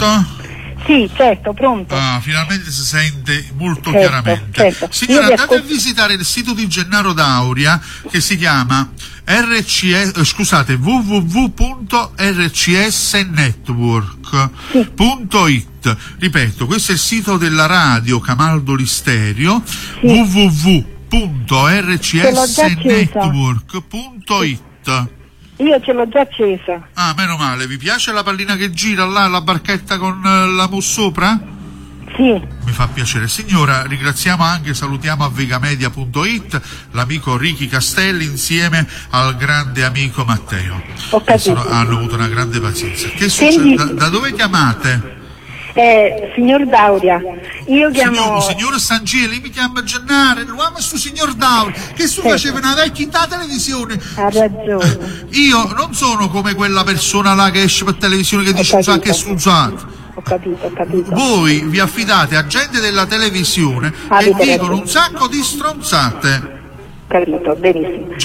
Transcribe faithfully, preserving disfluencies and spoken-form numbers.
pronto? Sì, certo, pronto. Ah, finalmente si sente molto certo, chiaramente. Certo. Signora, Io andate ascol- a visitare il sito di Gennaro Dauria che si chiama R C S, eh, scusate, w w w punto r c s network punto i t. Ripeto, questo è il sito della radio Camaldoli Stereo, sì. w w w punto r c s network punto i t. Io ce l'ho già accesa. Ah, meno male. Vi piace la pallina che gira là, la barchetta con uh, la mousse sopra? Sì. Mi fa piacere. Signora, ringraziamo anche, salutiamo a vegamedia punto i t l'amico Ricky Castelli insieme al grande amico Matteo. Ho che sono, capito. hanno avuto una grande pazienza. Che Senti- succede? Da, da dove chiamate? Eh, signor Dauria, io chiamo... Signor, signor Sangeli, mi chiama Gennaro, l'uomo è su signor Dauria, che su Sì. faceva una vecchia televisione. Ha ragione. Io non sono come quella persona là che esce per televisione che dice un sacco e stronzate. Ho capito, ho capito. Voi vi affidate a gente della televisione Avete che dicono ragione. un sacco di stronzate. Capito, benissimo.